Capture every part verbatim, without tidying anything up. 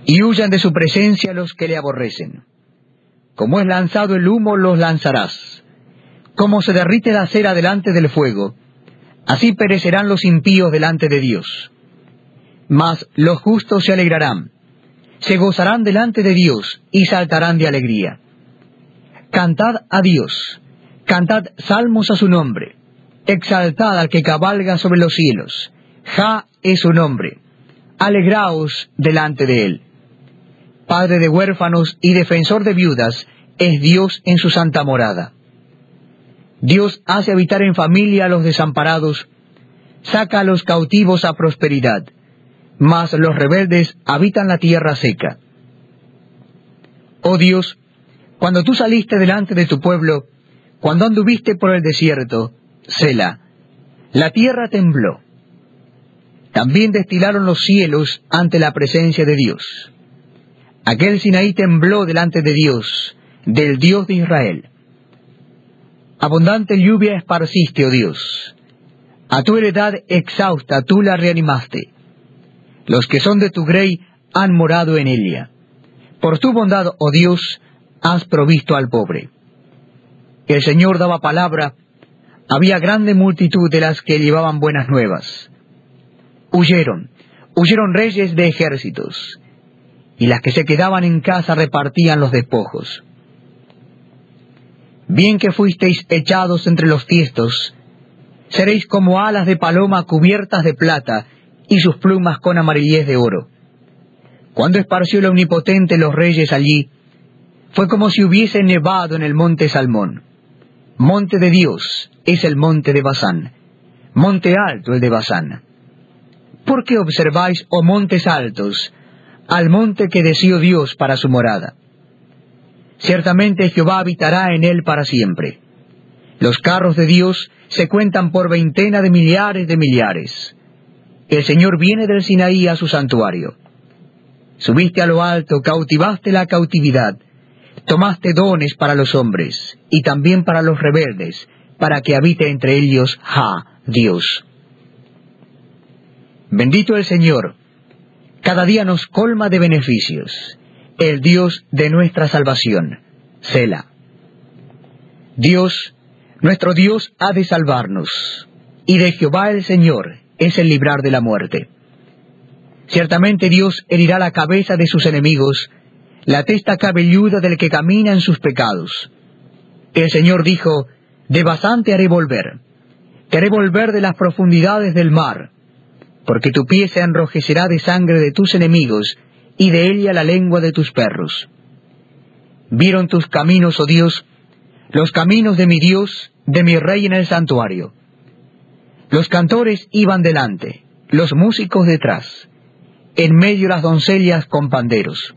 y huyan de su presencia los que le aborrecen. Como es lanzado el humo, los lanzarás. Como se derrite la cera delante del fuego, así perecerán los impíos delante de Dios. Mas los justos se alegrarán, se gozarán delante de Dios y saltarán de alegría. Cantad a Dios, cantad salmos a su nombre, exaltad al que cabalga sobre los cielos. Jah es su nombre, alegraos delante de él. Padre de huérfanos y defensor de viudas, es Dios en su santa morada. Dios hace habitar en familia a los desamparados, saca a los cautivos a prosperidad, mas los rebeldes habitan la tierra seca. Oh Dios, cuando tú saliste delante de tu pueblo, cuando anduviste por el desierto, Selah, la tierra tembló. También destilaron los cielos ante la presencia de Dios. Aquel Sinaí tembló delante de Dios, del Dios de Israel. Abundante lluvia esparciste, oh Dios. A tu heredad exhausta tú la reanimaste. Los que son de tu grey han morado en ella. Por tu bondad, oh Dios, has provisto al pobre. El Señor daba palabra, había grande multitud de las que llevaban buenas nuevas. Huyeron, huyeron reyes de ejércitos, y las que se quedaban en casa repartían los despojos. Bien que fuisteis echados entre los tiestos, seréis como alas de paloma cubiertas de plata, y sus plumas con amarillez de oro. Cuando esparció el Omnipotente los reyes allí, fue como si hubiese nevado en el monte Salmón. Monte de Dios es el monte de Basán, monte alto el de Basán. ¿Por qué observáis, oh montes altos, al monte que deseó Dios para su morada? Ciertamente Jehová habitará en él para siempre. Los carros de Dios se cuentan por veintena de millares de millares. El Señor viene del Sinaí a su santuario. Subiste a lo alto, cautivaste la cautividad, tomaste dones para los hombres, y también para los rebeldes, para que habite entre ellos Jah, Dios. Bendito el Señor, cada día nos colma de beneficios, el Dios de nuestra salvación, Selah. Dios, nuestro Dios, ha de salvarnos, y de Jehová el Señor es el librar de la muerte. Ciertamente Dios herirá la cabeza de sus enemigos, la testa cabelluda del que camina en sus pecados. El Señor dijo, de Basán te haré volver, te haré volver de las profundidades del mar, porque tu pie se enrojecerá de sangre de tus enemigos, y de ella la lengua de tus perros. Vieron tus caminos, oh Dios, los caminos de mi Dios, de mi Rey en el santuario. Los cantores iban delante, los músicos detrás, en medio las doncellas con panderos.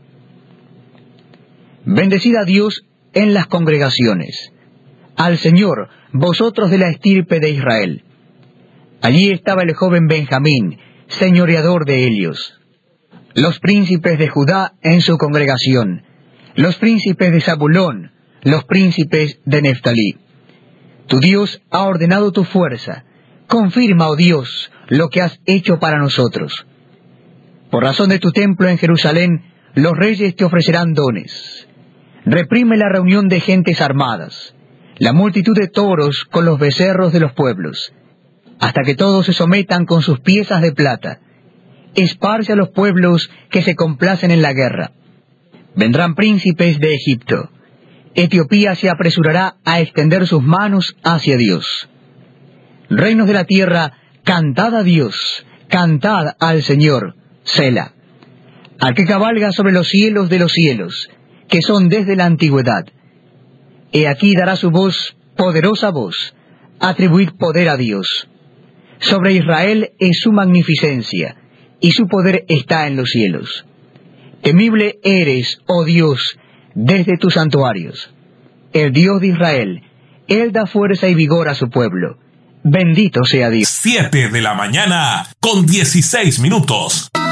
Bendecid a Dios en las congregaciones, al Señor, vosotros de la estirpe de Israel. Allí estaba el joven Benjamín, señoreador de ellos. Los príncipes de Judá en su congregación, los príncipes de Zabulón, los príncipes de Neftalí. Tu Dios ha ordenado tu fuerza. Confirma, oh Dios, lo que has hecho para nosotros. Por razón de tu templo en Jerusalén, los reyes te ofrecerán dones. Reprime la reunión de gentes armadas, la multitud de toros con los becerros de los pueblos, hasta que todos se sometan con sus piezas de plata. Esparce a los pueblos que se complacen en la guerra. Vendrán príncipes de Egipto. Etiopía se apresurará a extender sus manos hacia Dios. Reinos de la tierra, cantad a Dios, cantad al Señor, Selah. Al que cabalga sobre los cielos de los cielos, que son desde la antigüedad. He aquí dará su voz, poderosa voz, atribuid poder a Dios. Sobre Israel es su magnificencia, y su poder está en los cielos. Temible eres, oh Dios, desde tus santuarios. El Dios de Israel, Él da fuerza y vigor a su pueblo. Bendito sea Dios. Siete de la mañana con dieciséis minutos.